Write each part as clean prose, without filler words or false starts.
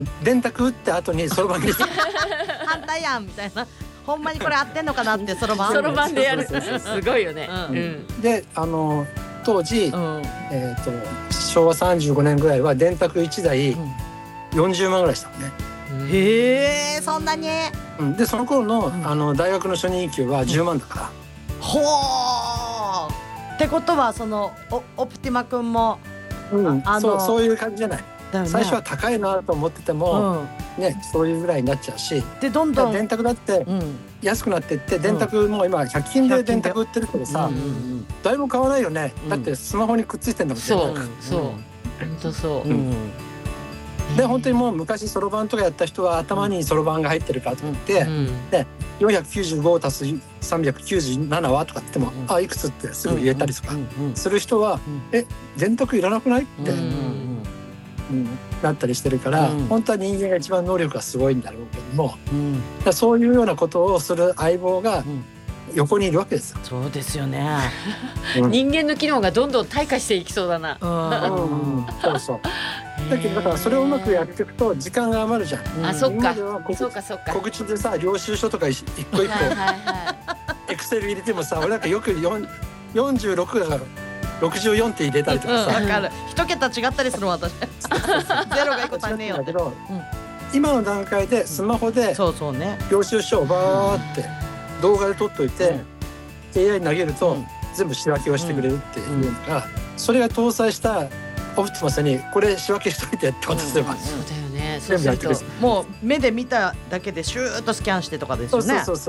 電卓打って後にそろばんに反対やんみたいな。ほんまにこれ合ってんのかなってそろばん。 そろばんでやる。 そうそうすごいよね。 で当時、昭和35年ぐらいは電卓1台40万ぐらいしたのね。 へえ、そんなに。 でその頃の、大学の初任給は10万だから。 ほー。ってことはそのオプティマ君も、 そういう感じじゃない。最初は高いなと思ってても、そういうぐらいになっちゃうし、 でどんどん電卓だって安くなってって、電卓も今100均で電卓売ってるけどさ、誰も買わないよね。だってスマホにくっついてんだもん。 そう本当そう。 で本当にもう昔そろばんとかやった人は頭にそろばんが入ってるかとか言って、で495足す397はとかって言っても、いくつってすぐ言えたりとかする人は、電卓いらなくないってなったりしてるから、本当は人間が一番能力がすごいんだろうけども、そういうようなことをする相棒が横にいるわけですよ。 そうですよね。 人間の機能がどんどん退化していきそうだな。 そうそう。だけどだからそれをうまくやっていくと時間が余るじゃん。 あ、そっか。 そうか。告知でさ、領収書とか一個一個エクセル入れてもさ、俺なんかよく46だから64って入れたりとかさ。 わかる。一桁違ったりする私。ゼロが一個足んねえよって。 今の段階でスマホで領収書をバーって動画で撮っといて AI に投げると全部仕分けをしてくれるっていうのが、それが搭載したオプティマスにこれ仕分けしといてって渡せば、 そうだよね。 全部やってくれる。 もう目で見ただけでシューッとスキャンしてとかですよね。 そう。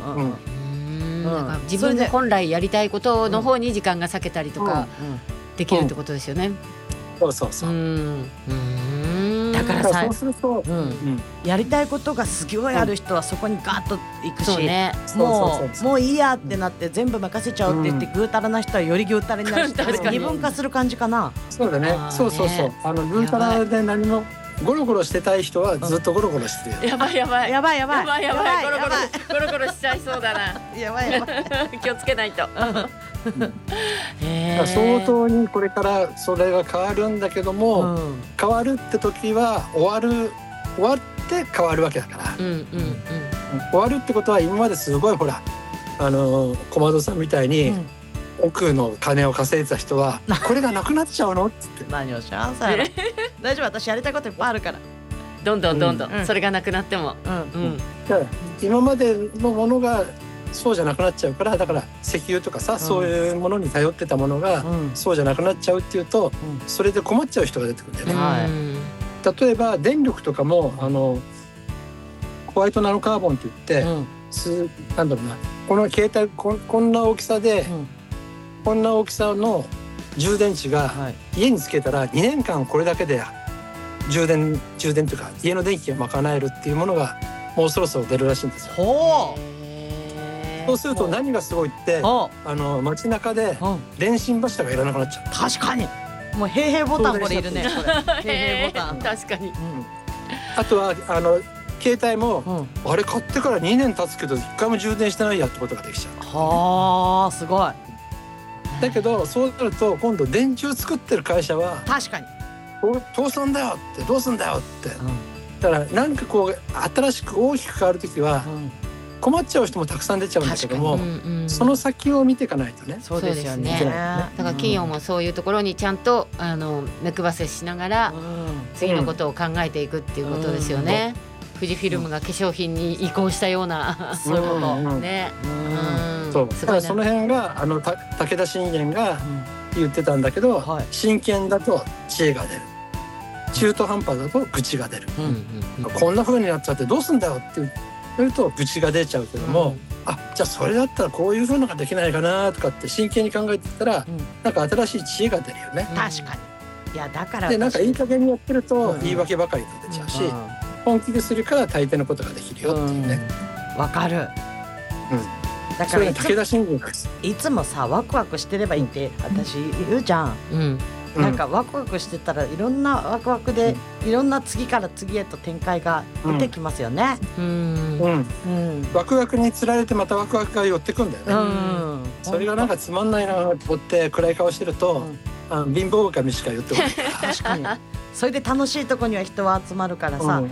自分で本来やりたいことの方に時間が割けたりとかできるってことですよね。 そう。 だからさ、 そうするとやりたいことがすごいある人はそこにガッと行くし、もういいやってなって全部任せちゃうって言ってぐうたらな人はよりぐうたらになるし、二分化する感じかな。 そうだね。そう。ぐうたらで何もゴロゴロしてたい人はずっとゴロゴロしてる。 やばい。ゴロゴロしちゃいそうだな。 やばい。 気をつけないと。 相当にこれからそれが変わるんだけども、変わるって時は終わって変わるわけだから。終わるってことは今まですごいほら小窓さんみたいに億の金を稼いでた人はこれがなくなっちゃうのって言って。 何をしゃんさやろ。大丈夫、私やりたいこといっぱいあるから。 どんどんそれがなくなっても、 今までのものがそうじゃなくなっちゃうから、だから石油とかさ、そういうものに頼ってたものがそうじゃなくなっちゃうっていうと、それで困っちゃう人が出てくるんだよね。例えば電力とかもホワイトナノカーボンって言って、なんだろうな、この携帯こんな大きさで、こんな大きさの充電池が家につけたら2年間これだけで充電というか家の電気が賄えるっていうものがもうそろそろ出るらしいんですよ。そうすると何がすごいって街中で電信柱がいらなくなっちゃう。 確かに。もう平々ボタンこれいるね。平々ボタン。 確かに。 あとは携帯もあれ買ってから2年経つけど1回も充電してないやってことができちゃう。 はあ、すごい。 だけどそうなると今度電柱作ってる会社は確かに倒産だよってどうすんだよって、だからなんかこう新しく大きく変わるときは困っちゃう人もたくさん出ちゃうんだけども、その先を見ていかないとね。 そうですよね。 だから企業もそういうところにちゃんと目配せしながら次のことを考えていくっていうことですよね。富士フィルムが化粧品に移行したような、そういうことね。 そうだからその辺が武田信玄が言ってたんだけど、真剣だと知恵が出る、中途半端だと愚痴が出る、こんな風になっちゃってどうすんだよって言うと愚痴が出ちゃうけども、じゃあそれだったらこういう風のができないかなとかって真剣に考えてたら、なんか新しい知恵が出るよね。 確かに。いやだからでなんかいい加減にやってると言い訳ばかり出ちゃうし、本気でするから大抵のことができるよっていうね。 わかる。だから武田信玄です。 いつもさワクワクしてればいいって私言うじゃん。なんかワクワクしてたらいろんなワクワクでいろんな次から次へと展開が出てきますよね。 ワクワクにつられてまたワクワクが寄ってくんだよね。それがなんかつまんないなと思って暗い顔してると貧乏神しか寄ってこない。 確かに。 それで楽しいとこには人は集まるからさ、